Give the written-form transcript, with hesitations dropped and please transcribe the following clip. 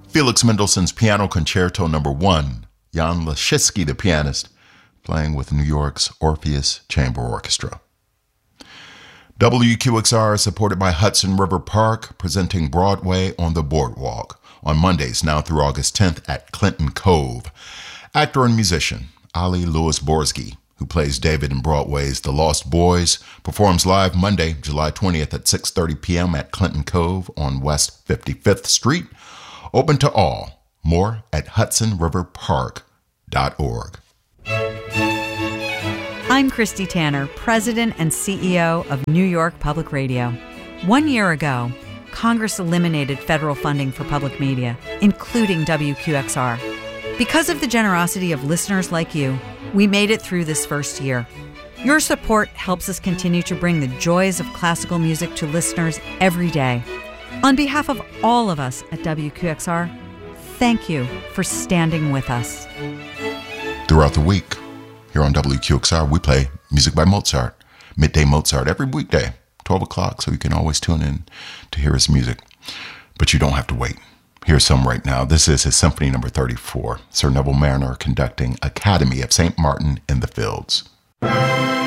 Felix Mendelssohn's Piano Concerto No. 1, Jan Leschisky, the pianist, playing with New York's Orpheus Chamber Orchestra. WQXR is supported by Hudson River Park, presenting Broadway on the Boardwalk on Mondays now through August 10th at Clinton Cove. Actor and musician Ali Louis Borsky, who plays David in Broadway's The Lost Boys, performs live Monday, July 20th at 6:30 p.m. at Clinton Cove on West 55th Street. Open to all. More at hudsonriverpark.org. I'm Christy Tanner, President and CEO of New York Public Radio. 1 year ago, Congress eliminated federal funding for public media, including WQXR. Because of the generosity of listeners like you, we made it through this first year. Your support helps us continue to bring the joys of classical music to listeners every day. On behalf of all of us at WQXR, thank you for standing with us. Throughout the week, here on WQXR, we play music by Mozart, Midday Mozart, every weekday, 12 o'clock, so you can always tune in to hear his music. But you don't have to wait. Here's some right now. This is his Symphony No. 34, Sir Neville Marriner conducting Academy of St. Martin in the Fields.